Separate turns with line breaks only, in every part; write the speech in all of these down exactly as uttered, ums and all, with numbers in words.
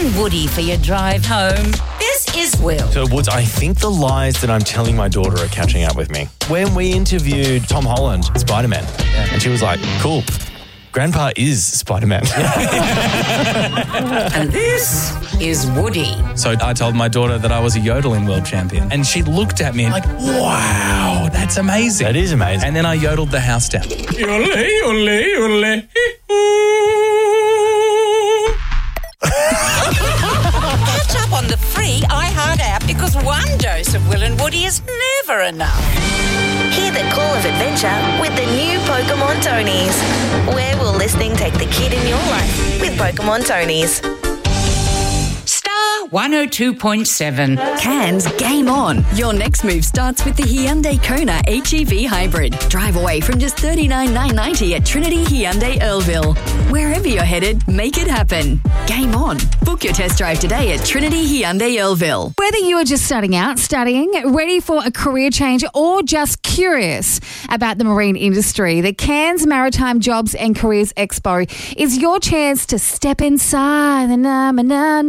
and Woody for your drive home. This is Will.
So, Woods, I think the lies that I'm telling my daughter are catching up with me. When we interviewed Tom Holland, Spider-Man, yeah. and she was like, cool, Grandpa is Spider-Man.
And this is Woody.
So I told my daughter that I was a yodeling world champion. And she looked at me like, wow, that's amazing.
That is amazing.
And then I yodeled the house down. Yodel, yodel, yodel.
Catch up on the free iHeart app because one dose of Will and Woody is never enough.
Hear the call of adventure with the new Pokemon Tonies. Where will listening take the kid in your life with Pokemon Tonies?
Star one oh two point seven.
Cairns, game on. Your next move starts with the Hyundai Kona H E V Hybrid. Drive away from just thirty-nine thousand nine hundred ninety at Trinity Hyundai Earlville. Wherever you're headed, make it happen. Game on. Book your test drive today at Trinity Hyundai Earlville.
Whether you are just starting out, studying, ready for a career change, or just curious about the marine industry, the Cairns Maritime Jobs and Careers Expo is your chance to step inside the na na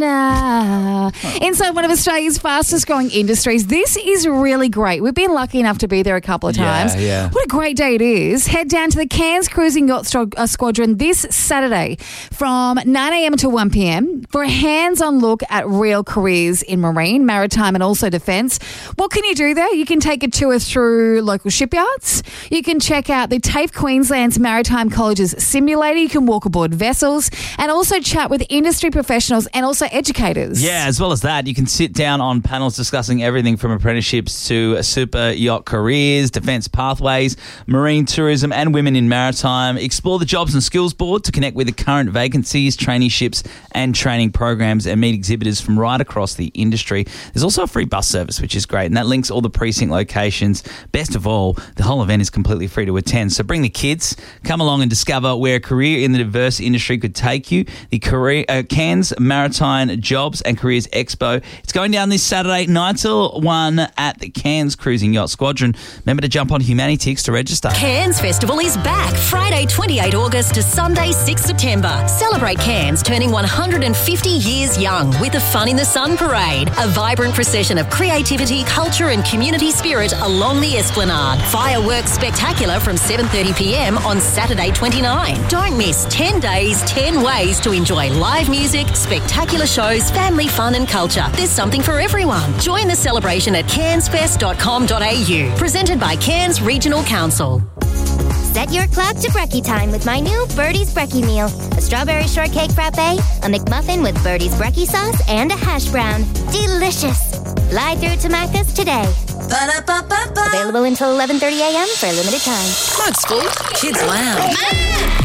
na inside one of Australia's fastest growing industries. This is really great. We've been lucky enough to be there a couple of times.
Yeah, yeah.
What a great day it is. Head down to the Cairns Cruising Yacht Stro- uh, Squadron this Saturday from nine a.m. to one p.m. for a hands-on look at real careers in marine, maritime and also defence. What can you do there? You can take a tour through local shipyards. You can check out the TAFE Queensland's Maritime College's simulator. You can walk aboard vessels and also chat with industry professionals and also educators.
Yeah, as well as that, you can sit down on panels discussing everything from apprenticeships to super yacht careers, defence pathways, marine tourism and women in maritime. Explore the Jobs and Skills Board to connect with the current vacancies, traineeships and training programs and meet exhibitors from right across the industry. There's also a free bus service, which is great, and that links all the precinct locations. Best of all, the whole event is completely free to attend. So bring the kids, come along and discover where a career in the diverse industry could take you. The career, uh, Cairns Maritime Jobs and Careers Expo. It's going down this Saturday, nine till one at the Cairns Cruising Yacht Squadron. Remember to jump on Humanitix to register.
Cairns Festival is back Friday twenty-eighth August to Sunday sixth September. Celebrate Cairns turning one hundred fifty years young with the Fun in the Sun Parade, a vibrant procession of creativity, culture and community spirit along the Esplanade. Fireworks spectacular from seven thirty p.m. on Saturday twenty-ninth. Don't miss ten days, ten ways to enjoy live music, spectacular shows, family fun and culture. There's something for everyone. Join the celebration at cairns fest dot com dot a u. Presented by Cairns Regional Council.
Set your clock to brekkie time with my new Birdie's Brekkie meal. A strawberry shortcake frappe, a McMuffin with Birdie's Brekkie sauce, and a hash brown. Delicious. Fly through to Macca's today. Ba-da-ba-ba-ba. Available until eleven thirty a.m. for a limited time.
Come on, school. Kids lounge.